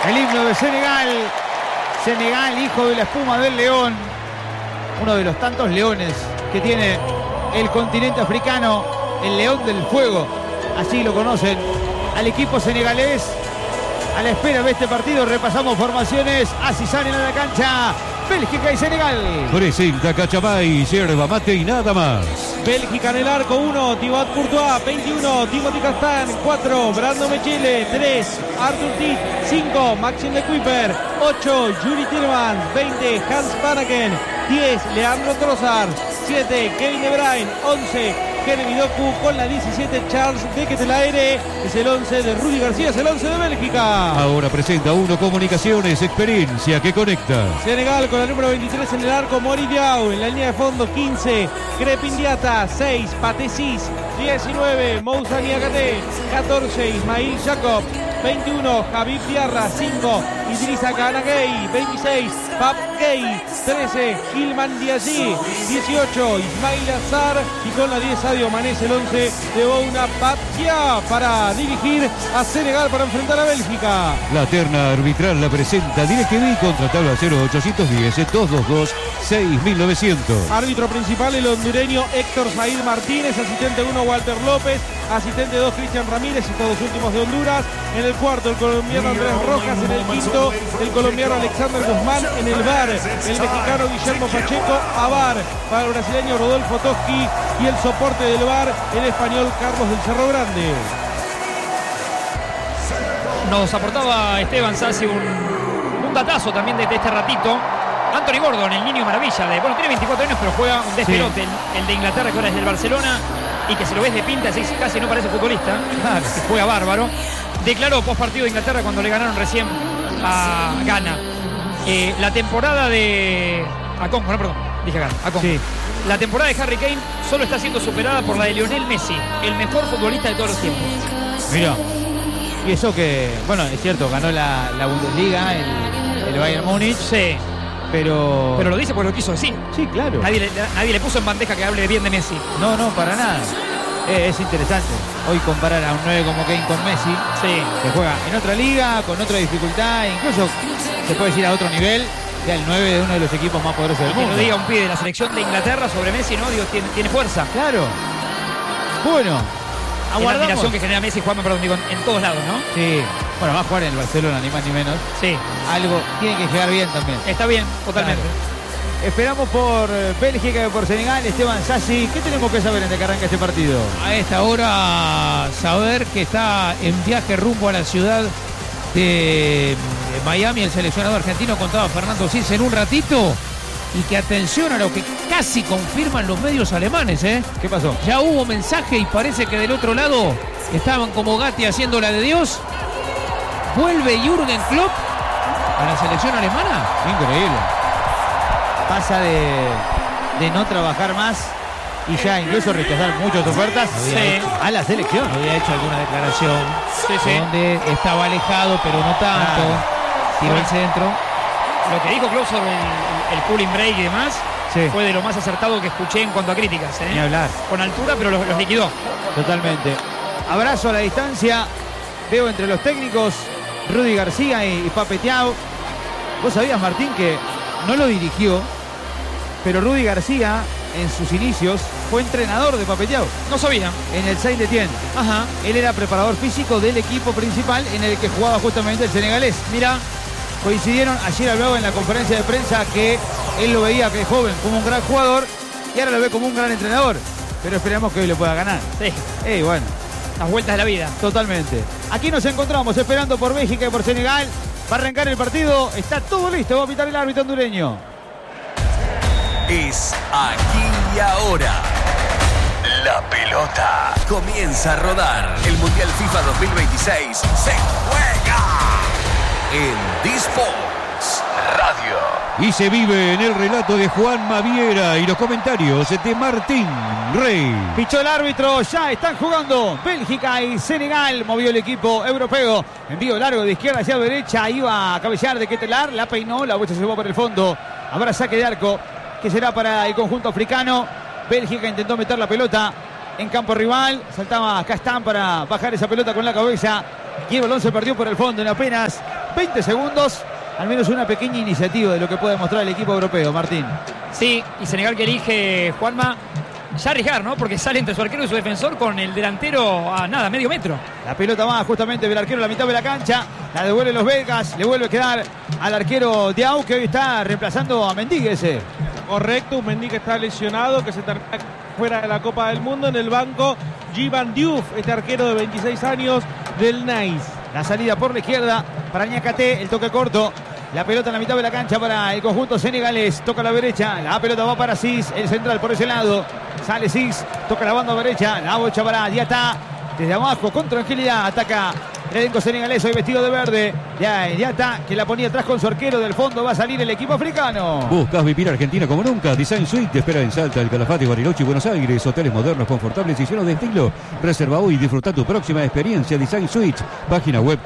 El himno de Senegal. Senegal, hijo de la espuma del león. Uno de los tantos leones que tiene el continente africano. El león del fuego. Así lo conocen al equipo senegalés. A la espera de este partido repasamos formaciones. Así salen a la cancha Bélgica y Senegal. Presenta Cachamay, yerba mate y nada más. Bélgica en el arco, 1, Thibaut Courtois, 21, Timothy Castan, 4, Brandon Mechele, 3, Arthur Tit, 5, Maxime de Kuiper, 8, Yuri Tielemans, 20, Hans Vanaken, 10, Leandro Trossard, 7, Kevin De Bruyne, 11, Jeremy Doku, con la 17, Charles de Ketelaere, es el 11 de Rudy García, es el 11 de Bélgica. Ahora presenta Uno Comunicaciones, experiencia que conecta. Senegal con la número 23 en el arco, Mori Diaw, en la línea de fondo 15, Crepin Diata, 6, Patesis, 19, Moussa Niakate, 14, Ismail Jacob, 21, Habib Diarra, 5, Idrissa Gana Gueye, 26, Pap Gueye, 13, Ilman Diazi, 18, Ismail Azar y con la 10 Sadio Mané, el 11 de Bouna Patia para dirigir a Senegal para enfrentar a Bélgica. La terna arbitral la presenta DirecTV contra tabla 0810-222-6900. Árbitro principal el hondureño Héctor Said Martínez, asistente 1 Walter López, asistente 2 Cristian Ramírez y todos últimos de Honduras. En el cuarto el colombiano Andrés Rojas, en el quinto el colombiano Alexander Guzmán, en el VAR el mexicano Guillermo Pacheco, a VAR para el brasileño Rodolfo Toschi y el soporte del VAR el español Carlos del Cerro Grande. Nos aportaba Esteban Sassi un datazo también de este ratito. Anthony Gordon, el niño maravilla, tiene 24 años pero juega un despelote, sí. El de Inglaterra, que ahora es del Barcelona y que se lo ves de pinta, así casi no parece futbolista, que juega bárbaro. Declaró post partido de Inglaterra cuando le ganaron recién a Ghana. La temporada de Aconjo, no, perdón, dije Ghana, Aconjo. Sí. La temporada de Harry Kane solo está siendo superada por la de Lionel Messi, el mejor futbolista de todos los tiempos. Mira, y eso que, bueno, es cierto, ganó la Bundesliga, el Bayern Múnich. Sí. Pero lo dice porque lo quiso decir. Sí, claro. Nadie le puso en bandeja que hable bien de Messi. No, para nada. Es interesante hoy comparar a un 9 como Kane con Messi, sí, que juega en otra liga, con otra dificultad, incluso se puede decir a otro nivel, ya el 9 de uno de los equipos más poderosos del mundo. Que lo diga un pibe de la selección de Inglaterra sobre Messi, ¿no? Digo, tiene fuerza. Claro. Bueno, aguardamos. La admiración que genera Messi jugando, en todos lados, ¿no? Sí. Bueno, va a jugar en el Barcelona, ni más ni menos. Sí. Algo tiene que llegar bien también. Está bien, totalmente. Claro. Esperamos por Bélgica y por Senegal. Esteban Sassi, ¿qué tenemos que saber desde que arranca este partido? A esta hora, saber que está en viaje rumbo a la ciudad de Miami el seleccionado argentino, contaba Fernando Cis en un ratito. Y que atención a lo que casi confirman los medios alemanes, ¿eh? ¿Qué pasó? Ya hubo mensaje y parece que del otro lado estaban como Gatti haciendo la de Dios. Vuelve Jürgen Klopp a la selección alemana. Increíble. Pasa de no trabajar más y ya incluso rechazar muchas ofertas a la selección. Había hecho alguna declaración sí. donde estaba alejado, pero no tanto. Tiró el centro. Lo que dijo Klopp sobre el cooling break y demás fue de lo más acertado que escuché en cuanto a críticas. Ni hablar. Con altura, pero los liquidó. Totalmente. Abrazo a la distancia. Veo entre los técnicos Rudy García y Pape Thiaw. Vos sabías, Martín, que no lo dirigió, pero Rudy García en sus inicios fue entrenador de Pape Thiaw. No sabía. En el Saint-Étienne. Ajá. Él era preparador físico del equipo principal en el que jugaba justamente el senegalés. Mira, coincidieron, ayer hablaba en la conferencia de prensa que él lo veía que es joven como un gran jugador y ahora lo ve como un gran entrenador. Pero esperamos que hoy lo pueda ganar. Sí. Bueno. Las vueltas de la vida. Totalmente. Aquí nos encontramos esperando por Bélgica y por Senegal. Va a arrancar el partido. Está todo listo. Va a pitar el árbitro hondureño. Es aquí y ahora. La pelota comienza a rodar. El Mundial FIFA 2026 se juega en D-Sports Radio. Y se vive en el relato de Juan Maviera y los comentarios de Martín Rey. Pichó el árbitro, ya están jugando Bélgica y Senegal. Movió el equipo europeo. Envío largo de izquierda hacia derecha. Iba a cabecear de Ketelar. La peinó, la bocha se llevó por el fondo. Habrá saque de arco que será para el conjunto africano. Bélgica intentó meter la pelota en campo rival. Saltaba Castán para bajar esa pelota con la cabeza. Y el balón se perdió por el fondo en apenas 20 segundos. Al menos una pequeña iniciativa de lo que puede mostrar el equipo europeo, Martín. Sí, y Senegal que elige, Juanma, ya arriesgar, ¿no? Porque sale entre su arquero y su defensor con el delantero a nada, medio metro. La pelota va justamente del arquero a la mitad de la cancha. La devuelven los belgas. Le vuelve a quedar al arquero Diaw, que hoy está reemplazando a Mendy ese. Correcto, un Mendy que está lesionado, que se termina fuera de la Copa del Mundo. En el banco, Djivan Diouf, este arquero de 26 años del Nice. La salida por la izquierda para Niakate, el toque corto. La pelota en la mitad de la cancha para el conjunto senegalés. Toca a la derecha, la pelota va para Cis, el central por ese lado. Sale Cis, toca la banda derecha, la bocha para Diatta. Desde abajo, con tranquilidad, ataca el elenco senegalés, hoy vestido de verde. Diatta, que la ponía atrás con su arquero. Del fondo va a salir el equipo africano. Buscas vivir Argentina como nunca. Design Suite te espera en Salta, El Calafate, Bariloche y Buenos Aires. Hoteles modernos, confortables y llenos de estilo. Reserva hoy y disfruta tu próxima experiencia. Design Suite. Página web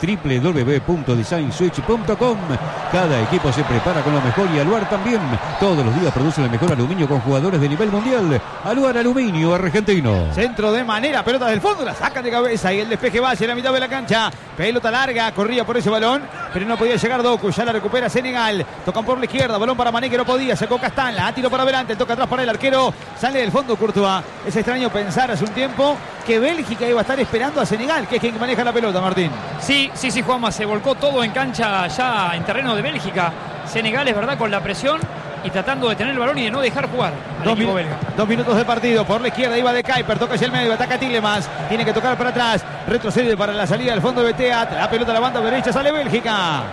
www.designswitch.com. Cada equipo se prepara con lo mejor y Aluar también. Todos los días produce el mejor aluminio con jugadores de nivel mundial. Aluar Aluminio Argentino. Centro de manera, pelota del fondo, la saca de cabeza y el despeje va hacia la mitad de la cancha. Pelota larga, corría por ese balón, pero no podía llegar Doku. Ya la recupera Senegal. Tocan por la izquierda, balón para Mané que no podía. Sacó Castán, la tiro para adelante, toca atrás para el arquero. Sale del fondo Courtois. Es extraño pensar hace un tiempo que Bélgica iba a estar esperando a Senegal, que es quien maneja la pelota, Martín. Sí, Juanma, se volcó todo en cancha ya en terreno de Bélgica. Senegal, es verdad, con la presión y tratando de tener el balón y de no dejar jugar al equipo belga. 2 minutos de partido. Por la izquierda iba de Kuiper, toca hacia el medio, ataca Tielemans, tiene que tocar para atrás, retrocede para la salida del fondo de Beteat. La pelota a la banda derecha, sale Bélgica.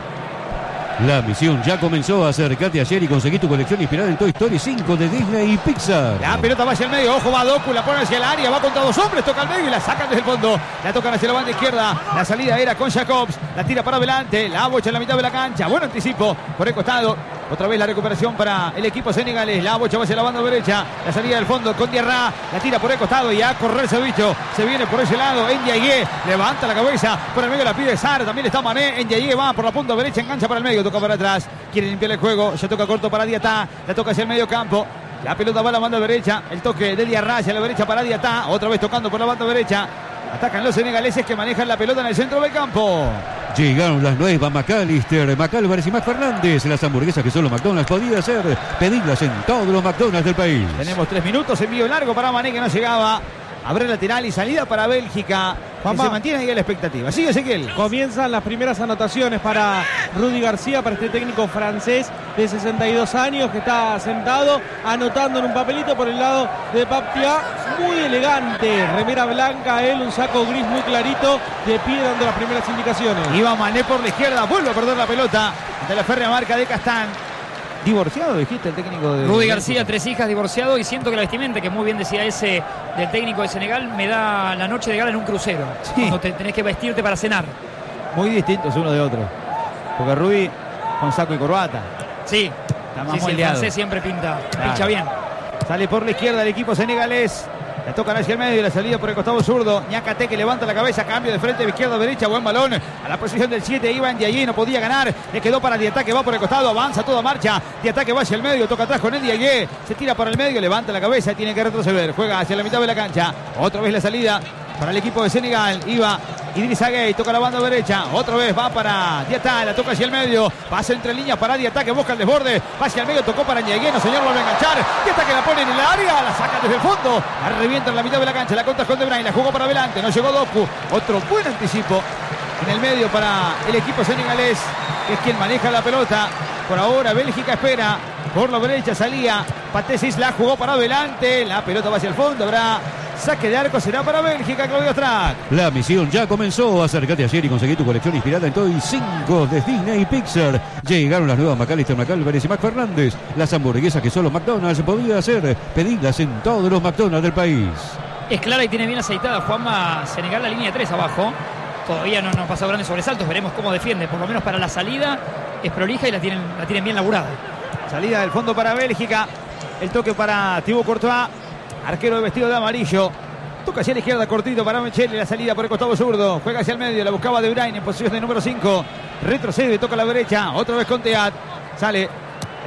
La misión ya comenzó. Acércate ayer y conseguí tu colección inspirada en Toy Story 5 de Disney y Pixar. La pelota va hacia el medio, ojo, va Doku, la pone hacia el área, va contra 2 hombres, toca al medio y la sacan desde el fondo. La tocan hacia la banda izquierda, la salida era con Jacobs, la tira para adelante, la bocha en la mitad de la cancha, buen anticipo por el costado. Otra vez la recuperación para el equipo senegalés. La bocha va hacia la banda derecha, la salida del fondo con Diarra, la tira por el costado y a correr ese bicho. Se viene por ese lado, Ndiaye levanta la cabeza, por el medio la pide Sar, también está Mané. Ndiaye va por la punta derecha, engancha para el medio, toca para atrás, quiere limpiar el juego, ya toca corto para Diatta, la toca hacia el medio campo. La pelota va a la banda derecha, el toque de Diarra hacia la derecha para Diatta, otra vez tocando por la banda derecha. Atacan los senegaleses que manejan la pelota en el centro del campo. Llegaron las nuevas McAllister, McAlvarez y Mac Fernández. Las hamburguesas que solo McDonald's podía hacer. Pedidlas en todos los McDonald's del país. Tenemos 3 minutos, envío largo para Mané que no llegaba. Abre lateral y salida para Bélgica. Se mantiene ahí la expectativa. Sigue Ezequiel. Comienzan las primeras anotaciones para Rudy García, para este técnico francés de 62 años que está sentado anotando en un papelito por el lado de Paptia. Muy elegante, remera blanca, él un saco gris muy clarito, de pie dando las primeras indicaciones. Iba Mané por la izquierda, vuelve a perder la pelota ante la férrea marca de Castán. Divorciado, dijiste, el técnico de Rudy García, 3 hijas, divorciado, y siento que la vestimenta, que muy bien decía ese del técnico de Senegal, me da la noche de gala en un crucero. Sí. Cuando tenés que vestirte para cenar. Muy distintos uno de otro. Porque Rudy con saco y corbata. Sí, el francés siempre pincha bien. Sale por la izquierda el equipo senegalés. La tocan hacia el medio y la salida por el costado zurdo. Niakate que levanta la cabeza, cambio de frente de izquierda a derecha. Buen balón a la posición del 7. Iba Ndiaye, no podía ganar. Le quedó para Diatta que va por el costado. Avanza toda marcha. Diatta que va hacia el medio. Toca atrás con Ndiaye. Se tira para el medio, levanta la cabeza y tiene que retroceder. Juega hacia la mitad de la cancha. Otra vez la salida para el equipo de Senegal. Iba Idrissa Gueye, toca la banda derecha. Otra vez va para Diatta. La toca hacia el medio. Pasa entre líneas para Diatta que busca el desborde. Va hacia el medio, tocó para Ndiaye. No, señor, lo va a enganchar. Diatta que la pone en el área. La saca desde el fondo. La revienta en la mitad de la cancha. La contra con De Bruyne. La jugó para adelante. No llegó Doku. Otro buen anticipo en el medio para el equipo senegalés, que es quien maneja la pelota. Por ahora Bélgica espera. Por la derecha salía Patesis, la jugó para adelante. La pelota va hacia el fondo. Habrá saque de arco, será para Bélgica, Claudio Strack. La misión ya comenzó. Acércate ayer y conseguí tu colección inspirada en Toy 5 de Disney y Pixar. Llegaron las nuevas McAllister, McAlvarez y Mac Fernández. Las hamburguesas que solo McDonald's podía hacer. Pedidlas en todos los McDonald's del país. Es clara y tiene bien aceitada, Juanma. Senegal, la línea 3 abajo. Todavía no ha pasado grandes sobresaltos. Veremos cómo defiende. Por lo menos para la salida es prolija y la tienen bien laburada. Salida del fondo para Bélgica. El toque para Thibaut Courtois. Arquero de vestido de amarillo. Toca hacia la izquierda, cortito para Michele. La salida por el costado zurdo. Juega hacia el medio. La buscaba De Bruyne en posición de número 5. Retrocede, toca a la derecha. Otra vez con Teat. Sale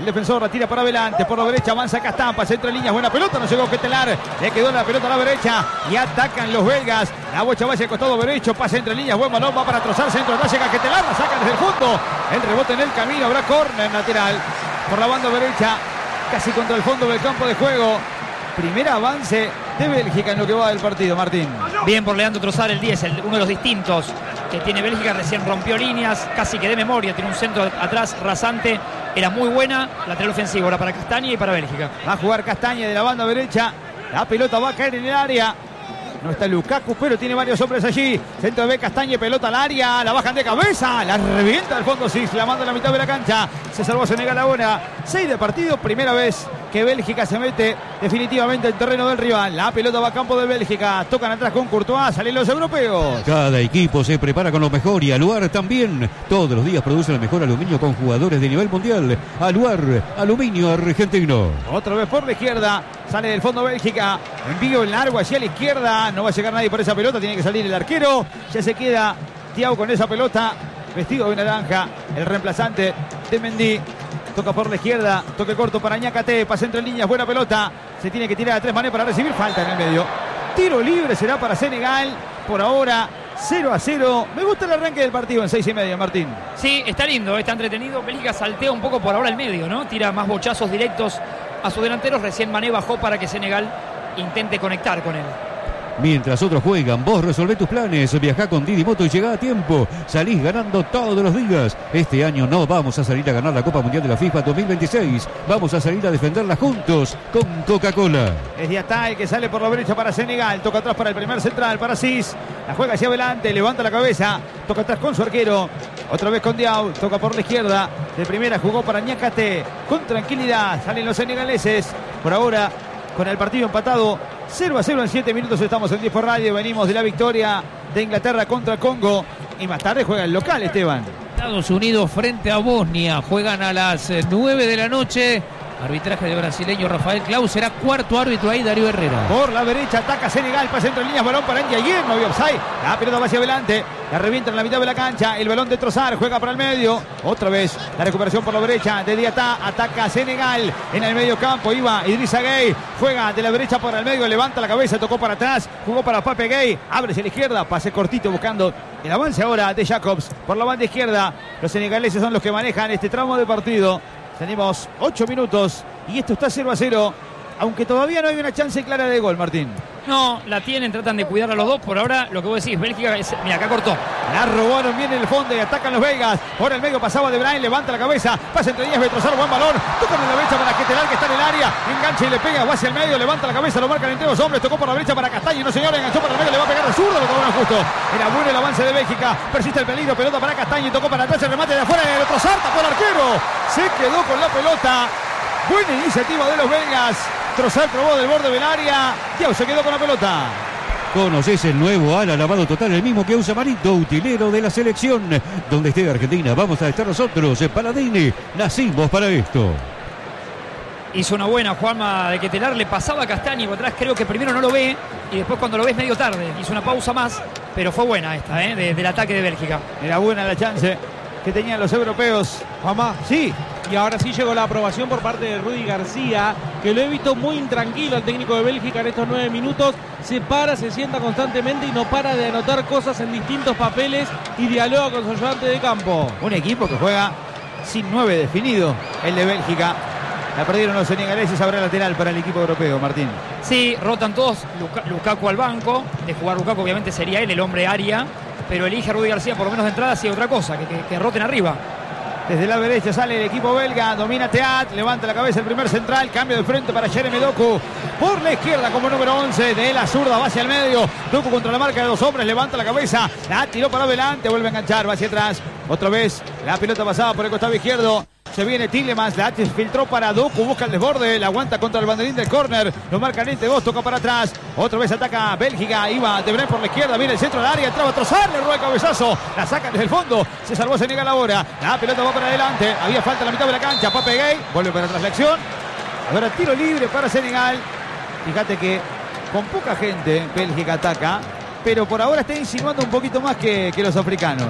El defensor la tira para adelante, por la derecha avanza Castampa, centro de líneas, buena pelota, no llegó Ketelar, le quedó la pelota a la derecha y atacan los belgas. La bocha va hacia el costado derecho, pasa entre líneas, buen balón, va para trozar, centro atrás, llega Ketelar, la sacan desde el fondo. El rebote en el camino, habrá córner lateral por la banda derecha, casi contra el fondo del campo de juego. Primer avance de Bélgica en lo que va del partido, Martín. Bien por Leandro Trossard, el 10, uno de los distintos que tiene Bélgica. Recién rompió líneas, casi que de memoria. Tiene un centro atrás rasante. Era muy buena. Lateral ofensivo ahora para Castaña y para Bélgica. Va a jugar Castaña de la banda derecha. La pelota va a caer en el área. No está Lukaku, pero tiene varios hombres allí. Centro de Castaña, pelota al área. La bajan de cabeza. La revienta al fondo, sí, la manda a la mitad de la cancha. Se salvó Senegal ahora. 6 de partido, primera vez que Bélgica se mete definitivamente en terreno del rival. La pelota va a campo de Bélgica. Tocan atrás con Courtois. Salen los europeos. Cada equipo se prepara con lo mejor y Aluar también. Todos los días produce el mejor aluminio con jugadores de nivel mundial. Aluar, aluminio argentino. Otra vez por la izquierda. Sale del fondo Bélgica. Envío largo hacia la izquierda. No va a llegar nadie por esa pelota. Tiene que salir el arquero. Ya se queda Thiago con esa pelota. Vestido de naranja. El reemplazante de Mendy. Toca por la izquierda. Toque corto para Ñacate. Pasa entre líneas. Buena pelota. Se tiene que tirar a 3 maneras para recibir. Falta en el medio. Tiro libre será para Senegal. Por ahora 0-0. Me gusta el arranque del partido en 6:30, Martín. Sí, está lindo, está entretenido. Bélgica saltea un poco por ahora el medio, ¿no? Tira más bochazos directos a sus delanteros. Recién Mané bajó para que Senegal intente conectar con él. Mientras otros juegan, vos resolvés tus planes. Viajá con Didi Moto y llegá a tiempo. Salís ganando todos los días. Este año no vamos a salir a ganar la Copa Mundial de la FIFA 2026. Vamos a salir a defenderla juntos con Coca-Cola. Es Diatá el que sale por la derecha para Senegal. Toca atrás para el primer central, para Cis. La juega hacia adelante, levanta la cabeza. Toca atrás con su arquero. Otra vez con Diaw. Toca por la izquierda. De primera jugó para Ñacate. Con tranquilidad salen los senegaleses. Por ahora, con el partido empatado 0-0 en 7 minutos. Estamos en 10 por Radio. Venimos de la victoria de Inglaterra contra Congo. Y más tarde juega el local, Esteban. Estados Unidos frente a Bosnia. Juegan a las 9 de la noche. Arbitraje de brasileño Rafael Clau. Será cuarto árbitro ahí Darío Herrera. Por la derecha ataca Senegal. Pasa entre líneas. Balón para Ndiaye. No había offside. La pelota va hacia adelante. La revienta en la mitad de la cancha. El balón de Trossard. Juega para el medio. Otra vez la recuperación por la derecha de Diatá. Ataca Senegal. En el medio campo iba Idrissa Gueye. Juega de la derecha para el medio. Levanta la cabeza. Tocó para atrás. Jugó para Pape Gueye. Abre hacia la izquierda. Pase cortito buscando el avance ahora de Jacobs. Por la banda izquierda. Los senegaleses son los que manejan este tramo de partido. Tenemos 8 minutos y esto está 0-0, aunque todavía no hay una chance clara de gol, Martín. No, la tienen, tratan de cuidar a los dos. Por ahora, lo que vos decís, Bélgica es... Mira, acá cortó. La robaron bien en el fondo y atacan los belgas. Por el medio pasaba De Bruyne, levanta la cabeza. Pasa entre 10 metros, buen balón. Tocan en la derecha para Ketelar, que está en el área. Engancha y le pega, va hacia el medio, levanta la cabeza, lo marcan entre los hombres. Tocó por la derecha para Castaño, no señor, enganchó para el medio, le va a pegar de zurdo, lo tomaron justo. Era bueno el avance de Bélgica. Persiste el peligro, pelota para Castaño y tocó para atrás, el remate de afuera. El otro Trossard por el arquero. Se quedó con la pelota. Buena iniciativa de los belgas. Trossard probó del borde del área. Thiago se quedó con la pelota. Conoces el nuevo ala lavado total, el mismo que usa Marito, utilero de la selección. Donde esté Argentina, vamos a estar nosotros. Paladini, nacimos para esto. Hizo una buena Juanma de Ketelar, le pasaba a Castaño por atrás, creo que primero no lo ve y después cuando lo ves medio tarde. Hizo una pausa más, pero fue buena esta, del ataque de Bélgica. Era buena la chance que tenían los europeos. Juanma. Sí. Y ahora sí llegó la aprobación por parte de Rudy García, que lo he visto muy intranquilo al técnico de Bélgica en estos 9 minutos. Se para, se sienta constantemente y no para de anotar cosas en distintos papeles y dialoga con su ayudante de campo. Un equipo que juega sin 9 definido, el de Bélgica. La perdieron los senegaleses, habrá lateral para el equipo europeo, Martín. Sí, rotan todos. Lukaku al banco. De jugar Lukaku obviamente sería él, el hombre área. Pero elige a Rudy García por lo menos de entrada hacia otra cosa, que roten arriba. Desde la derecha sale el equipo belga, domina Teat, levanta la cabeza el primer central, cambio de frente para Jeremy Doku. Por la izquierda como número 11, de la zurda va hacia el medio. Doku contra la marca de 2 hombres, levanta la cabeza, la tiró para adelante, vuelve a enganchar, va hacia atrás. Otra vez la pelota pasada por el costado izquierdo. Se viene Tielemans, la filtró para Doku, busca el desborde, la aguanta contra el banderín del córner, lo marcan entre dos, toca para atrás, otra vez ataca Bélgica, iba De Bruyne por la izquierda, viene el centro del área, entraba Trossard, le roba el cabezazo, la sacan desde el fondo, se salvó Senegal ahora, la pelota va para adelante, había falta en la mitad de la cancha, Pape Gueye, vuelve para atrás la acción, ahora tiro libre para Senegal. Fíjate que con poca gente Bélgica ataca, pero por ahora está insinuando un poquito más que los africanos.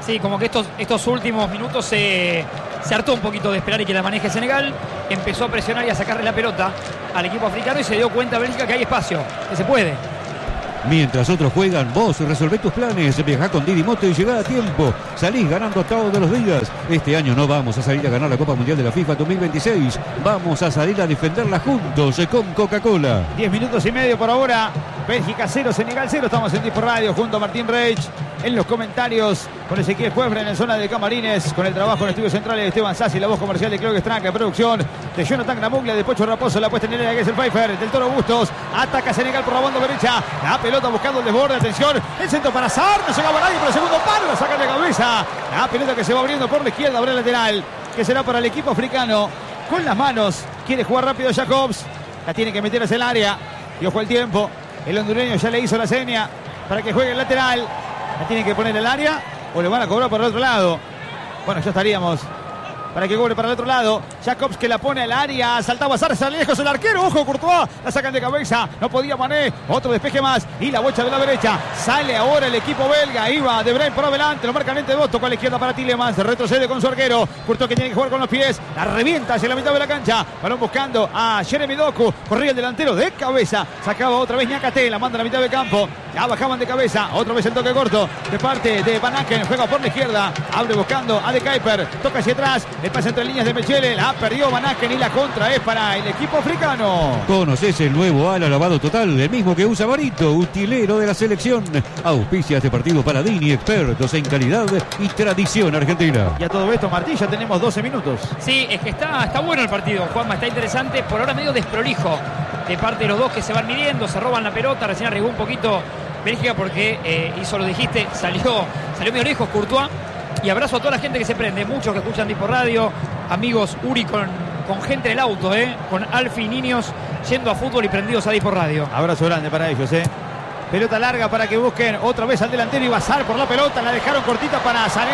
Sí, como que estos últimos minutos se hartó un poquito de esperar y que la maneje Senegal. Empezó a presionar y a sacarle la pelota al equipo africano y se dio cuenta Bélgica que hay espacio, que se puede. Mientras otros juegan, vos resolvés tus planes, viajá con Didi Moto y llegá a tiempo. Salís ganando todos los días. Este año no vamos a salir a ganar la Copa Mundial de la FIFA 2026. Vamos a salir a defenderla juntos con Coca-Cola. 10 minutos y medio por ahora. Bélgica 0, Senegal 0. Estamos en Dispo Radio junto a Martín Reich. En los comentarios con Ezequiel Fuebra en la zona de camarines. Con el trabajo en estudios centrales de Esteban Sassi. La voz comercial de Claudio Estranca. Producción de Jonathan Gramuglia, de Pocho Raposo. La puesta en el área que es el Pfeiffer. Del Toro Bustos. Ataca Senegal por la banda derecha. La pelota buscando el desborde. Atención. El centro para Sar. No llegaba nadie por el segundo palo. La saca de cabeza. La pelota que se va abriendo por la izquierda. Abre el lateral. Que será para el equipo africano. Con las manos. Quiere jugar rápido Jacobs. La tiene que meter hacia el área. Y ojo el tiempo. El hondureño ya le hizo la seña para que juegue el lateral. La tiene que poner el área o le van a cobrar por el otro lado. Bueno, ya estaríamos para que cobre para el otro lado. Jacobs que la pone al área. Saltaba Sar, sale lejos el arquero. Ojo, Courtois. La sacan de cabeza. No podía Mané. Otro despeje más. Y la bocha de la derecha. Sale ahora el equipo belga. Iba De Bruyne por adelante. Lo marcan entre dos. Toca a la izquierda para Tielemans. Retrocede con su arquero. Courtois que tiene que jugar con los pies. La revienta hacia la mitad de la cancha. Balón buscando a Jeremy Doku. Corría el delantero de cabeza. Sacaba otra vez Niakate. La manda a la mitad de campo. Ya bajaban de cabeza. Otra vez el toque corto de parte de Van Aken. Juega por la izquierda. Abre buscando a De Kuyper. Toca hacia atrás. El pase entre líneas de Mechele. La perdió Van Aken y la contra es para el equipo africano. ¿Conoces el nuevo ala lavado total? El mismo que usa Barito, utilero de la selección. Auspicia este partido para Dini, expertos en calidad y tradición argentina. Y a todo esto, Martín, ya tenemos 12 minutos. Sí, es que está bueno el partido, Juanma, está interesante. Por ahora medio desprolijo de parte de los dos que se van midiendo, se roban la pelota. Recién arriesgó un poquito Bélgica porque hizo, lo dijiste, salió medio lejos Courtois. Y abrazo a toda la gente que se prende, muchos que escuchan Dispo Radio, amigos Uri con gente en el auto, con Alfi y niños yendo a fútbol y prendidos a Dispo Radio. Abrazo grande para ellos, Pelota larga para que busquen otra vez al delantero y Bazar por la pelota. La dejaron cortita para Sané.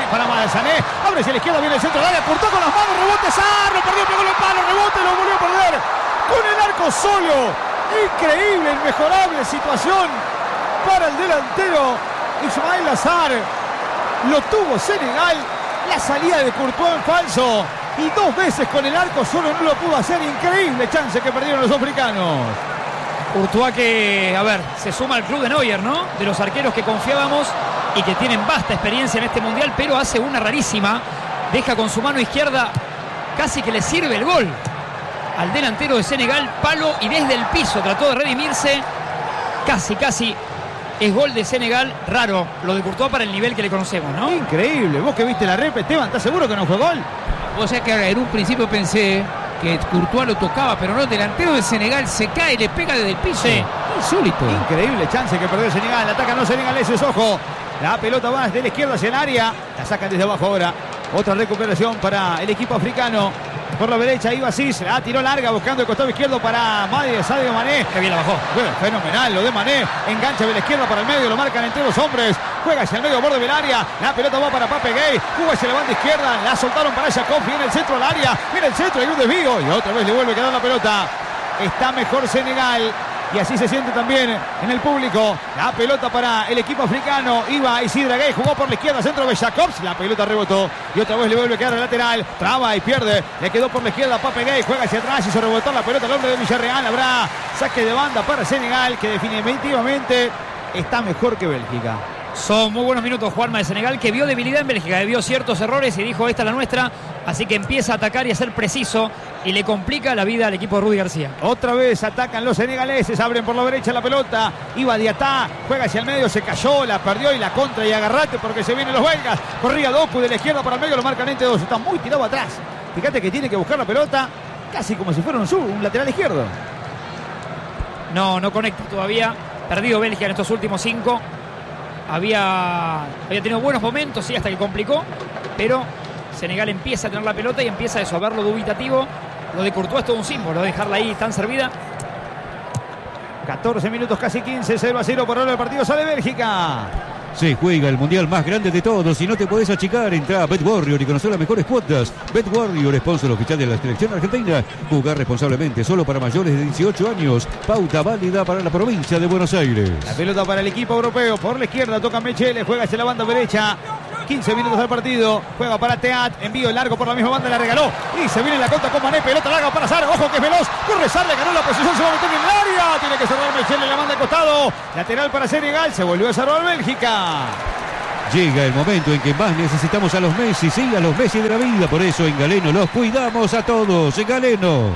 Abre hacia la izquierda, viene el centro del área. Cortó con las manos, rebote Sar. Lo perdió, pegó el palo, rebote, lo volvió a perder. Con el arco solo. Increíble, inmejorable situación para el delantero Ismail Azar. Lo tuvo Senegal. La salida de Courtois en falso. Y dos veces con el arco solo no lo pudo hacer. Increíble chance que perdieron los africanos. Courtois que, se suma al club de Neuer, ¿no? De los arqueros que confiábamos y que tienen vasta experiencia en este mundial, pero hace una rarísima. Deja con su mano izquierda, casi que le sirve el gol al delantero de Senegal, palo y desde el piso trató de redimirse. Casi es gol de Senegal. Raro lo de Courtois para el nivel que le conocemos, ¿no? Increíble. Vos que viste la rep, Esteban, ¿estás seguro que no fue gol? O sea que en un principio pensé que Courtois lo tocaba, pero no, el delantero de Senegal se cae y le pega desde el piso. Sí. Insólito. Increíble chance que perdió Senegal. Atacan los senegaleses, ojo. La pelota va desde la izquierda hacia el área. La sacan desde abajo ahora. Otra recuperación para el equipo africano. Por la derecha iba Cis, la tiró larga buscando el costado izquierdo para Sadio Mané. Que bien la bajó. Bueno, fenomenal lo de Mané. Engancha de la izquierda para el medio, lo marcan entre los hombres. Juega hacia el medio borde del área. La pelota va para Pape Gay. Juga hacia la banda izquierda. La soltaron para Jacob. Viene el centro al área. Viene el centro, hay un desvío. Y otra vez le vuelve a quedar la pelota. Está mejor Senegal. Y así se siente también en el público. La pelota para el equipo africano. Iba Isidra Gay, jugó por la izquierda, centro de Jacobs. La pelota rebotó y otra vez le vuelve a quedar al lateral. Traba y pierde. Le quedó por la izquierda Pape Gay. Juega hacia atrás y se rebotó la pelota al hombre de Villarreal. Habrá saque de banda para Senegal, que definitivamente está mejor que Bélgica. Son muy buenos minutos, Juanma, de Senegal, que vio debilidad en Bélgica, vio ciertos errores y dijo, esta es la nuestra. Así que empieza a atacar y a ser preciso y le complica la vida al equipo de Rudy García. Otra vez atacan los senegaleses, abren por la derecha la pelota. Iba Diatá, juega hacia el medio, se cayó, la perdió y la contra y agarrate porque se vienen los belgas. Corría Doku de la izquierda para el medio, lo marcan entre dos. Está muy tirado atrás. Fíjate que tiene que buscar la pelota casi como si fuera un lateral izquierdo. No conecta todavía. Perdido Bélgica en estos últimos 5. Había tenido buenos momentos, sí, hasta que complicó, pero Senegal empieza a tener la pelota y empieza a ver lo dubitativo. Lo de Courtois es todo un símbolo, dejarla ahí tan servida. 14 minutos, casi 15, 0-0 por ahora el partido, sale Bélgica. Se juega el mundial más grande de todos. Si no te podés achicar, entra a BetWarrior y conocer las mejores cuotas. BetWarrior, sponsor oficial de la selección argentina. Jugar responsablemente, solo para mayores de 18 años. Pauta válida para la provincia de Buenos Aires. La pelota para el equipo europeo. Por la izquierda toca Mechele, juega hacia la banda derecha. 15 minutos del partido. Juega para Teat. Envío largo por la misma banda. La regaló. Y se viene la contra con Mané. Pelota larga para Sar. Ojo que es veloz. Corre Sar. Le ganó la posición. Se va a meter en el área. Tiene que cerrar Michel. Le manda al costado. Lateral para Senegal. Se volvió a cerrar Bélgica. Llega el momento en que más necesitamos a los Messi, sí, a los Messi de la vida. Por eso en Galeno los cuidamos a todos. En Galeno.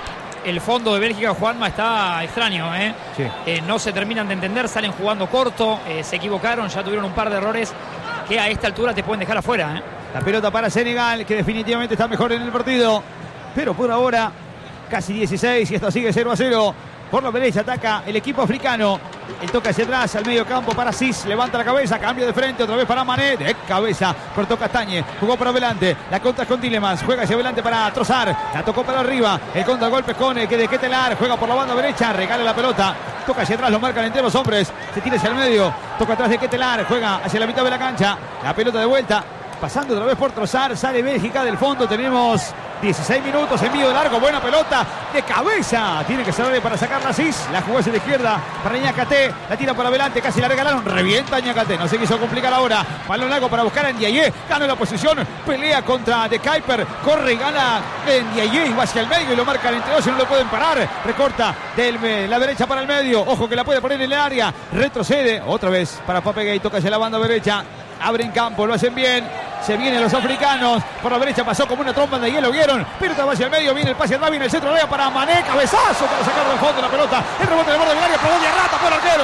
El fondo de Bélgica, Juanma, está extraño, ¿eh? Sí. No se terminan de entender, salen jugando corto, se equivocaron, ya tuvieron un par de errores que a esta altura te pueden dejar afuera, ¿eh? La pelota para Senegal, que definitivamente está mejor en el partido. Pero por ahora, casi 16 y esto sigue 0-0. Por la derecha ataca el equipo africano. El toque hacia atrás, al medio campo para Cis. Levanta la cabeza, cambio de frente, otra vez para Mané. De cabeza, cortó Castañe. Jugó para adelante. La contra es con Tielemans. Juega hacia adelante para Trossard. La tocó para arriba. El contragolpe con el que de Ketelaar. Juega por la banda derecha. Regala la pelota. Toca hacia atrás, lo marcan entre los hombres. Se tira hacia el medio. Toca atrás de Ketelaar. Juega hacia la mitad de la cancha. La pelota de vuelta. Pasando otra vez por Trossard. Sale Bélgica del fondo. Tenemos 16 minutos, envío largo, buena pelota de cabeza. Tiene que cerrar para sacar la Cis. La jugó hacia la izquierda para Ñacate. La tira por adelante, casi la regalaron. Revienta Ñacate. No se quiso complicar ahora. Balón largo para buscar a Ndiaye. Gana la posición. Pelea contra De Kuiper. Corre y gana Ndiaye. Y va hacia el medio y lo marcan entre dos y no lo pueden parar. Recorta de la derecha para el medio. Ojo que la puede poner en el área. Retrocede. Otra vez para Papegay. Toca hacia la banda derecha. Abren campo, lo hacen bien. Se vienen los africanos. Por la derecha pasó como una trompa de hielo. Vieron. Pelota va hacia el medio. Viene el pase atrás. Viene el centro de área para Mané. Cabezazo para sacar del fondo la pelota. El rebote del borde del área. Probó Diarra. Por el arquero.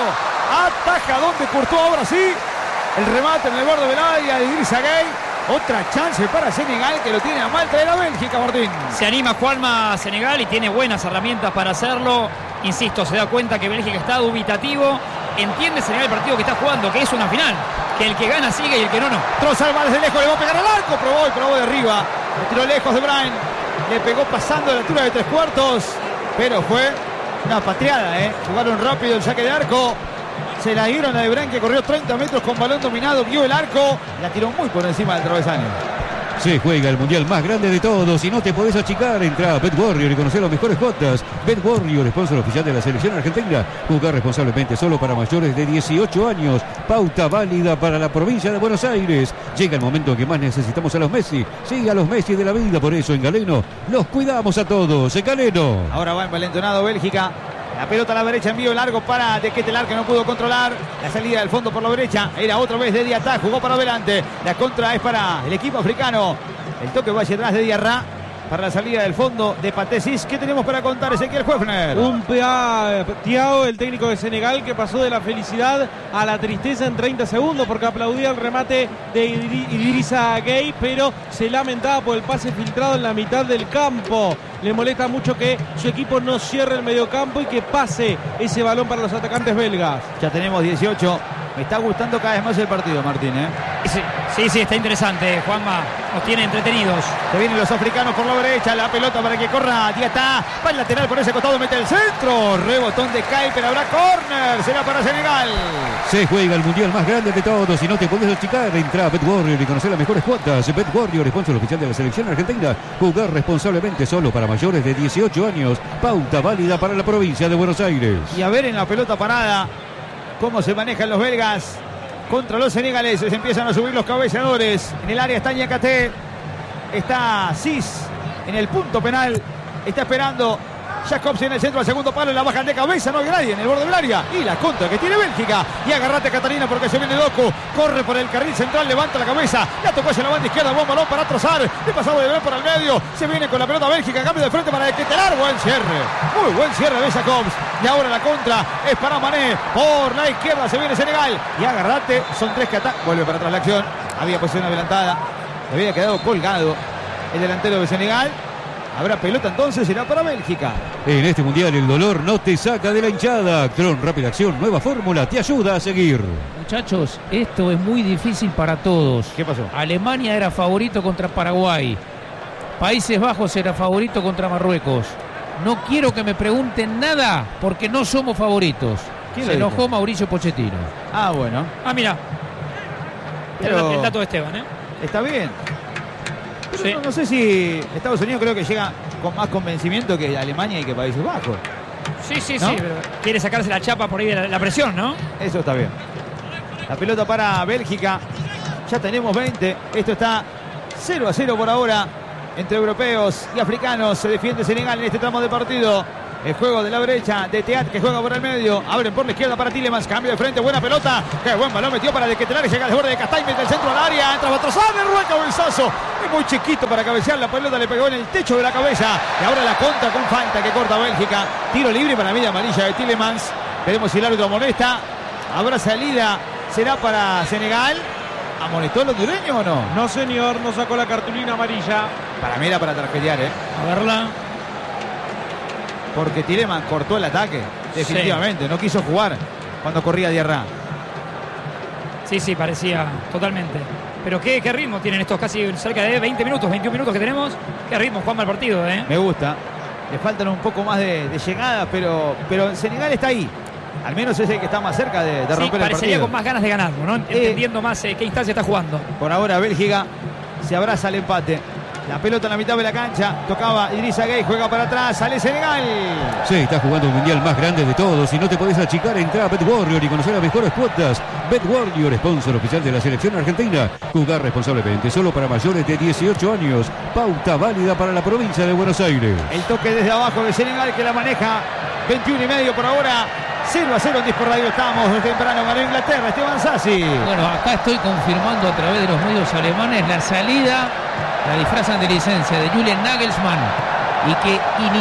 Ataja donde Courtois. Ahora sí. El remate en el borde del área de Idrissa Gueye. Otra chance para Senegal que lo tiene a mal traer a Bélgica, Martín. Se anima Juanma a Senegal y tiene buenas herramientas para hacerlo. Insisto, se da cuenta que Bélgica está dubitativo. Entiende Senegal el partido que está jugando, que es una final. Que el que gana sigue y el que no, no. Trossard va desde lejos, le va a pegar al arco. Probó de arriba. Le tiró lejos de Bryan. Le pegó pasando a la altura de 3/4. Pero fue una patriada, ¿eh? Jugaron rápido el saque de arco. Se la dieron a De Bruyne, que corrió 30 metros con balón dominado. Vio el arco. La tiró muy por encima del travesaño. Se juega el mundial más grande de todos y no te podés achicar. Entra a Bet Warrior y conocer las mejores cuotas. Bet Warrior, sponsor oficial de la selección argentina. Jugar responsablemente, solo para mayores de 18 años. Pauta válida para la provincia de Buenos Aires. Llega el momento en que más necesitamos a los Messi. Sí, a los Messi de la vida. Por eso en Galeno los cuidamos a todos. En Galeno. Ahora va envalentonado Bélgica. La pelota a la derecha, envío largo para De Ketelaar, que no pudo controlar. La salida del fondo por la derecha era otra vez de Diatá, jugó para adelante. La contra es para el equipo africano. El toque va hacia atrás de Diarra para la salida del fondo de Patesis. ¿Qué tenemos para contar, Ezequiel Höfner? Un Thiago, el técnico de Senegal, que pasó de la felicidad a la tristeza en 30 segundos porque aplaudía el remate de Idrissa Gueye, pero se lamentaba por el pase filtrado en la mitad del campo. Le molesta mucho que su equipo no cierre el mediocampo y que pase ese balón para los atacantes belgas. Ya tenemos 18. Me está gustando cada vez más el partido, Martín, ¿eh? Sí, está interesante, Juanma. Nos tiene entretenidos. Se vienen los africanos por la derecha. La pelota para que corra Diatá. Va el lateral por ese costado, mete el centro. Rebotón de Kuiper, habrá córner. Será para Senegal. Se juega el mundial más grande de todos y no te podés achicar. Entra a Bet Warrior y conocer las mejores cuotas. Bet Warrior, sponsor oficial de la selección argentina. Jugar responsablemente, solo para mayores de 18 años. Pauta válida para la provincia de Buenos Aires. Y a ver en la pelota parada cómo se manejan los belgas contra los senegaleses. Empiezan a subir los cabeceadores. En el área está Ñacate. Está Cis en el punto penal. Está esperando Jacobs en el centro al segundo palo. La bajan de cabeza. No hay nadie en el borde del área. Y la contra que tiene Bélgica. Y agarrate, Catalina, porque se viene Doku. Corre por el carril central. Levanta la cabeza. La tocó hacia la banda izquierda. Buen balón para Trossard. Le pasaba de ver por el medio. Se viene con la pelota Bélgica. Cambio de frente para Ketelaar. Buen cierre. Muy buen cierre de Jacobs. Y ahora la contra es para Mané. Por la izquierda se viene Senegal. Y agarrate. Son tres que atacan. Vuelve para atrás la acción. Había posición adelantada. Le había quedado colgado el delantero de Senegal. Habrá pelota entonces, será para Bélgica. En este mundial el dolor no te saca de la hinchada. Actron, rápida acción, nueva fórmula, te ayuda a seguir. Muchachos, esto es muy difícil para todos. ¿Qué pasó? Alemania era favorito contra Paraguay. Países Bajos era favorito contra Marruecos. No quiero que me pregunten nada porque no somos favoritos. Se enojó Mauricio Pochettino. Ah, bueno. Ah, mira. Pero El dato de Esteban, ¿eh? Está bien. Pero Sí. no sé si Estados Unidos creo que llega con más convencimiento que Alemania y que Países Bajos. Sí, ¿No? pero quiere sacarse la chapa por ahí de la presión, ¿no? Eso está bien. La pelota para Bélgica. Ya tenemos 20. Esto está 0-0 por ahora entre europeos y africanos. Se defiende Senegal en este tramo de partido. El juego de la derecha de Teat, que juega por el medio. Abren por la izquierda para Tielemans. Cambio de frente. Buena pelota. Qué buen balón metió para De Ketelaere. Llega al borde de Castañ. Mete el centro al área. Entra Batrozán. Erró el cabezazo. Es muy chiquito para cabecear. La pelota le pegó en el techo de la cabeza. Y ahora la contra con falta que corta Bélgica. Tiro libre para media amarilla de Tielemans. Veremos si el árbitro amonesta. Habrá salida. Será para Senegal. ¿Amonestó el hondureño o no? No, señor. No sacó la cartulina amarilla. Para mí era para tarjetear, A verla. Porque Tielemans cortó el ataque. Definitivamente. Sí. No quiso jugar cuando corría Diarra. Sí, parecía totalmente. Pero qué ritmo tienen estos casi cerca de 20 minutos, 21 minutos que tenemos. Qué ritmo Juanma el partido, ¿eh? Me gusta. Le faltan un poco más de llegada, pero Senegal está ahí. Al menos es el que está más cerca de romper el partido. Parecería con más ganas de ganarlo, ¿no? Entendiendo más qué instancia está jugando. Por ahora Bélgica se abraza al empate. La pelota en la mitad de la cancha. Tocaba Idrissa Gueye, juega para atrás. Sale Senegal. Sí, está jugando el mundial más grande de todos. Si no te podés achicar, entra a Bet Warrior y conocer las mejores cuotas. Bet Warrior, sponsor oficial de la selección argentina. Jugar responsablemente, solo para mayores de 18 años. Pauta válida para la provincia de Buenos Aires. El toque desde abajo de Senegal que la maneja. 21:30 por ahora. 0-0 en Dispor Radio. Estamos desde temprano. Ganó Inglaterra. Esteban Sassi. Bueno, acá estoy confirmando a través de los medios alemanes la salida. La disfrazan de licencia de Julian Nagelsmann y que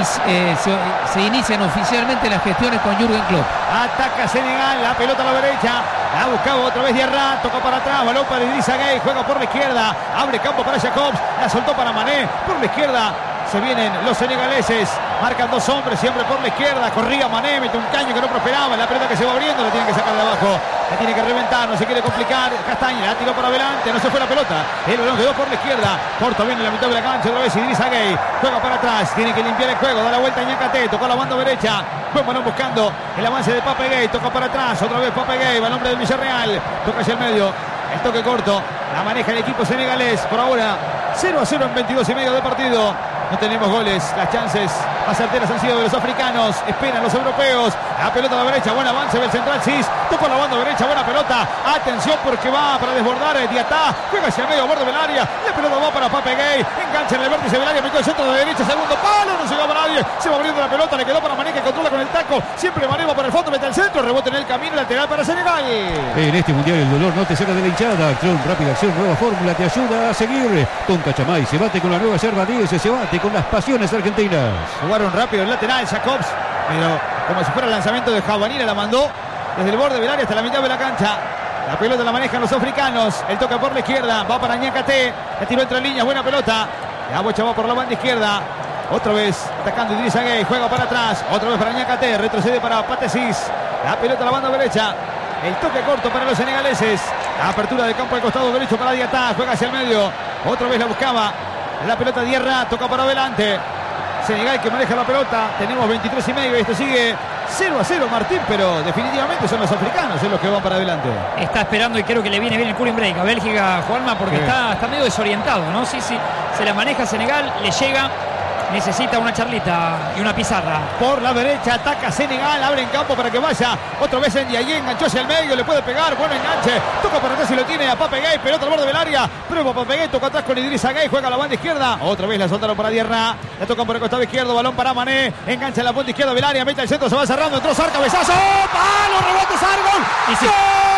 se inician oficialmente las gestiones con Jürgen Klopp. Ataca Senegal, la pelota a la derecha, la buscaba otra vez Diarra, toca para atrás, balón para Idrissa Gueye, juega por la izquierda, abre campo para Jacobs, la soltó para Mané, por la izquierda. Se vienen los senegaleses, marcan dos hombres, siempre por la izquierda, corría Mané, mete un caño que no prosperaba, la pelota que se va abriendo, la tiene que sacar de abajo, la tiene que reventar, no se quiere complicar, Castaña, la tiró para adelante, no se fue la pelota, el balón quedó por la izquierda, corta bien en la mitad de la cancha, otra vez Idrissa Gueye, juega para atrás, tiene que limpiar el juego, da la vuelta a Niakate, tocó la banda derecha, buen balón buscando el avance de Pape Gueye, toca para atrás, otra vez Pape Gueye, balón del Villarreal, toca hacia el medio, el toque corto, la maneja el equipo senegalés, por ahora 0-0 en 22:30 de partido. No tenemos goles, las chances más certeras han sido de los africanos, esperan los europeos, la pelota a la derecha, buen avance del central Cis, toca la banda derecha, buena pelota, atención porque va para desbordar Diatá, juega hacia el medio, borde del área, la pelota va para Pape Gueye, engancha en el vértice del área, metió el centro de derecha, segundo palo, no llegaba nadie, se va abriendo la pelota, le quedó para Mané que controla con el taco, siempre Mané va para el fondo, mete el centro, rebote en el camino, lateral para Senegal. En este mundial el dolor no te saca de la hinchada, Acción, rápida acción, nueva fórmula, te ayuda a seguir, con Cachamay, se bate con la nueva yerba 10, se bate con las pasiones argentinas. Jugaron rápido el lateral, Jacobs, pero como si fuera el lanzamiento de Javanina, la mandó desde el borde del área hasta la mitad de la cancha. La pelota la manejan los africanos, el toque por la izquierda, va para Niakate, la tiró entre líneas, buena pelota, la bocha va por la banda izquierda, otra vez atacando Idrissa Gueye, juega para atrás, otra vez para Niakate, retrocede para Pathé Ciss, la pelota a la banda derecha, el toque corto para los senegaleses, la apertura de campo al costado derecho para Diatá, juega hacia el medio, otra vez la buscaba, la pelota Diarra, toca para adelante, Senegal que maneja la pelota, tenemos 23:30 y esto sigue 0-0 Martín, pero definitivamente son los africanos los que van para adelante. Está esperando y creo que le viene bien el cooling break a Bélgica, Juanma, porque está medio desorientado, ¿no? Sí, se la maneja Senegal, le llega, necesita una charlita y una pizarra. Por la derecha ataca Senegal, abre en campo para que vaya, otra vez en Ndiaye, enganchó hacia el medio, le puede pegar, buen enganche, toca para atrás y lo tiene a Pape Gueye, pelota al borde del área, prueba Pape Gueye, toca atrás con Idrissa Gueye, juega a la banda izquierda, otra vez la soltaron para Diarra, la tocan por el costado izquierdo, balón para Mané, engancha en la punta izquierda del área, mete el centro, se va cerrando, entró Sar, cabezazo, palo, rebote Sar, gol, y sí. ¡Gol!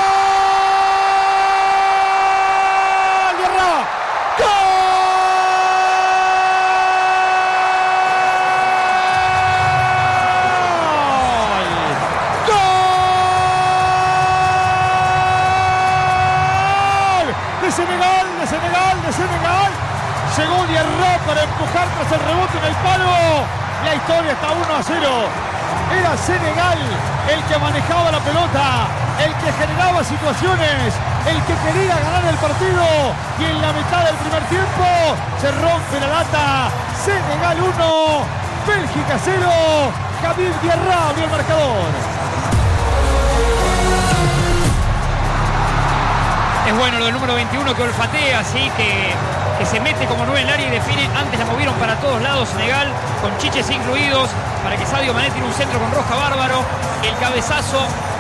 Diarra, ¡gol! De Senegal, llegó Diarra para empujar tras el rebote en el palo, la historia está 1-0, era Senegal el que manejaba la pelota, el que generaba situaciones, el que quería ganar el partido, y en la mitad del primer tiempo se rompe la lata, Senegal 1, Bélgica 0, Habib Diarra abrió el marcador. Es bueno lo del número 21 que olfatea, así que se mete como 9 en el área y define. Antes la movieron para todos lados Senegal, con chiches incluidos, para que Sadio Mané tire un centro con Roja bárbaro. El cabezazo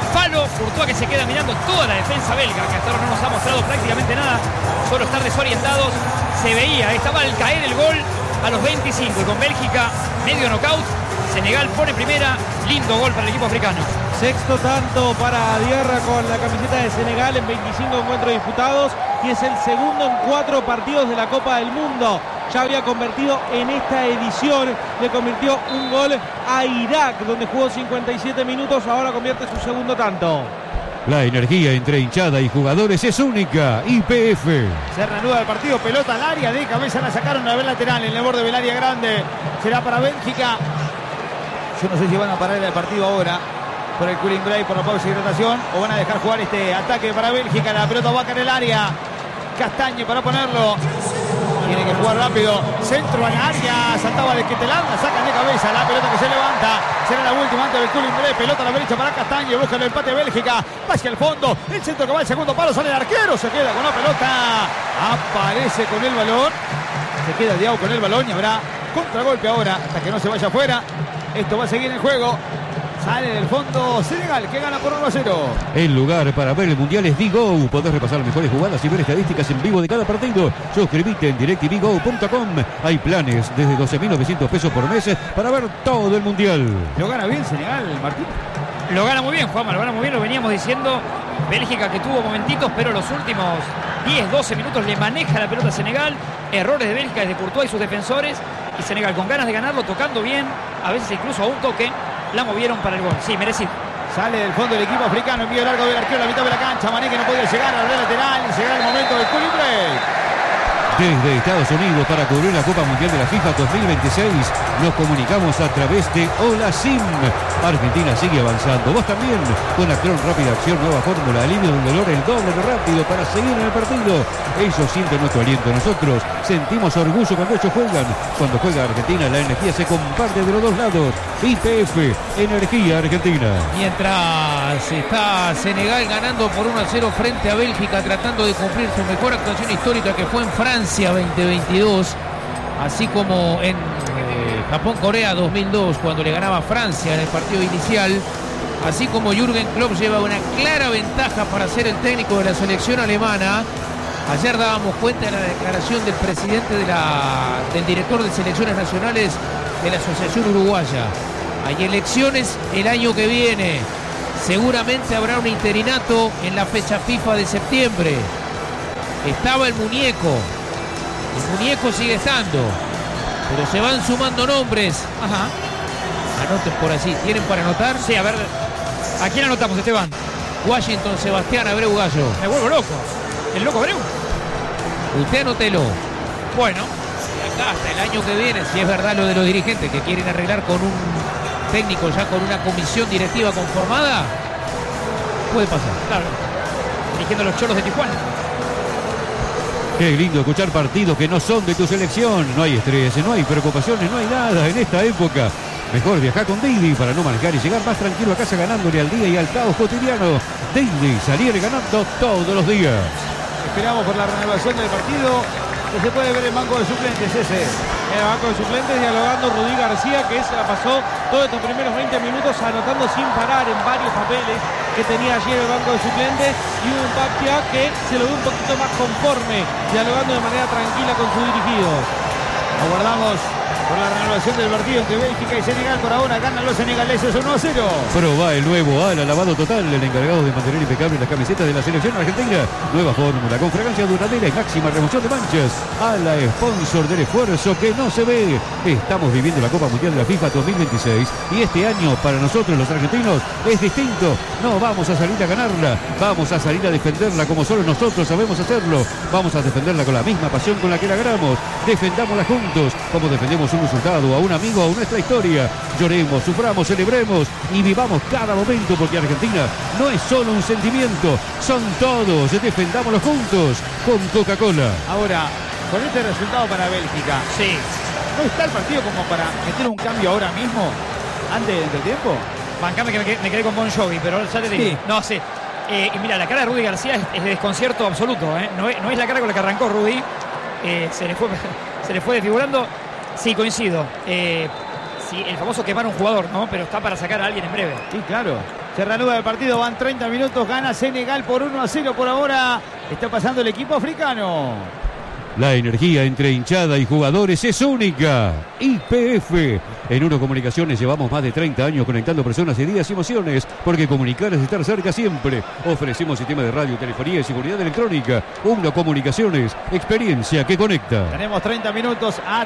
palo. Courtois que se queda mirando toda la defensa belga, que hasta ahora no nos ha mostrado prácticamente nada, solo estar desorientados. Se veía, estaba al caer el gol a los 25 y con Bélgica medio knockout. Senegal pone primera, lindo gol para el equipo africano. Sexto tanto para Diarra con la camiseta de Senegal en 25 encuentros disputados y es el segundo en 4 partidos de la Copa del Mundo. Ya había convertido en esta edición, le convirtió un gol a Irak, donde jugó 57 minutos, ahora convierte su segundo tanto. La energía entre hinchada y jugadores es única. YPF. Se reanuda el partido, pelota al área, de cabeza la sacaron a la lateral en el borde del área grande. Será para Bélgica. Yo no sé si van a parar el partido ahora por el cooling break, por la pausa de hidratación, o van a dejar jugar este ataque para Bélgica. La pelota va a caer en el área. Castañe para ponerlo. Tiene que jugar rápido. Centro al área. Saltaba de Ketelán. La sacan de cabeza. La pelota que se levanta. Será la última antes del cooling break. Pelota a la derecha para Castañe. Busca el empate de Bélgica. Va hacia el fondo. El centro que va al segundo palo. Sale el arquero. Se queda con la pelota. Aparece con el balón. Se queda Diao con el balón y habrá contragolpe ahora hasta que no se vaya afuera. Esto va a seguir en juego. Sale del fondo Senegal, que gana por 1-0. El lugar para ver el Mundial es Digo. Podés repasar las mejores jugadas y ver estadísticas en vivo de cada partido. Suscríbete en DirecTVGo.com. Hay planes desde 12.900 pesos por mes para ver todo el Mundial. Lo gana bien Senegal, Martín. Lo gana muy bien, Juanma, lo gana muy bien, lo veníamos diciendo. Bélgica que tuvo momentitos, pero los últimos 10-12 minutos le maneja la pelota a Senegal. Errores de Bélgica desde Courtois y sus defensores. Y Senegal con ganas de ganarlo, tocando bien, a veces incluso a un toque, la movieron para el gol. Sí, merecido. Sale del fondo el equipo africano, envío largo del arquero a la mitad de la cancha. Mané que no podía llegar a la red lateral y llegará el momento del cooling break. Desde Estados Unidos para cubrir la Copa Mundial de la FIFA 2026 nos comunicamos a través de Hola Sim. Argentina sigue avanzando. Vos también con Actron Rápida Acción, nueva fórmula, alivio del dolor, el doble de rápido para seguir en el partido. Ellos sienten nuestro aliento, nosotros sentimos orgullo cuando ellos juegan. Cuando juega Argentina la energía se comparte de los dos lados. YPF, Energía Argentina. Mientras está Senegal ganando por 1-0 frente a Bélgica, tratando de cumplir su mejor actuación histórica que fue en Francia 2022, así como en Japón-Corea 2002, cuando le ganaba a Francia en el partido inicial, así como Jürgen Klopp lleva una clara ventaja para ser el técnico de la selección alemana. Ayer dábamos cuenta de la declaración del presidente del director de selecciones nacionales de la Asociación Uruguaya. Hay elecciones el año que viene. Seguramente habrá un interinato en la fecha FIFA de septiembre. Estaba el muñeco. El muñeco sigue estando. Pero se van sumando nombres. Ajá. Anoten por así. ¿Tienen para anotar? Sí, a ver. ¿A quién anotamos, Esteban? Washington, Sebastián, Abreu, Gallo. Me vuelvo loco. ¿El loco Abreu? Usted anótelo. Bueno. Acá hasta el año que viene, si es verdad lo de los dirigentes que quieren arreglar con un técnico ya con una comisión directiva conformada, puede pasar. Claro. Dirigiendo a los Cholos de Tijuana. Qué lindo escuchar partidos que no son de tu selección. No hay estrés, no hay preocupaciones, no hay nada en esta época. Mejor viajar con Didi para no manejar y llegar más tranquilo a casa ganándole al día y al caos cotidiano. Didi, salir ganando todos los días. Esperamos por la renovación del partido que se puede ver en banco de suplentes ese. En el banco de suplentes dialogando Rudí García, que se la pasó todos estos primeros 20 minutos anotando sin parar en varios papeles que tenía allí en el banco de suplentes, y un Baptia que se lo ve un poquito más conforme, dialogando de manera tranquila con sus dirigidos. Aguardamos por la renovación del partido entre Bélgica y Senegal. Por ahora ganan los senegaleses 1-0. Proba el nuevo Ala Lavado Total, el encargado de mantener impecable las camisetas de la selección argentina. Nueva fórmula con fragancia duradera y máxima remoción de manchas. Ala, sponsor del esfuerzo que no se ve. Estamos viviendo la Copa Mundial de la FIFA 2026 y este año para nosotros los argentinos es distinto. No vamos a salir a ganarla, vamos a salir a defenderla como solo nosotros sabemos hacerlo. Vamos a defenderla con la misma pasión con la que la ganamos. Defendámosla juntos, como defendemos un resultado, a un amigo, a nuestra historia. Lloremos, suframos, celebremos y vivamos cada momento, porque Argentina no es solo un sentimiento, son todos. Defendámoslo juntos con Coca-Cola. Ahora, con este resultado para Bélgica, Sí. ¿no está el partido como para meter un cambio ahora mismo, antes del entretiempo? Bancame que me quedé con Bon Jovi, pero ya te digo. Sí. No, sí. Y mira, la cara de Rudí García es de desconcierto absoluto. No es la cara con la que arrancó Rudí. Se le fue desfigurando. Sí, coincido. Sí, el famoso quemar un jugador, ¿no? Pero está para sacar a alguien en breve. Sí, claro. Se reanuda el partido, van 30 minutos, gana Senegal por 1-0 por ahora. Está pasando el equipo africano. La energía entre hinchada y jugadores es única. YPF. En Uno Comunicaciones llevamos más de 30 años conectando personas, ideas y emociones, porque comunicar es estar cerca siempre. Ofrecemos sistema de radio, telefonía y seguridad electrónica. Uno Comunicaciones, experiencia que conecta. Tenemos 30 minutos a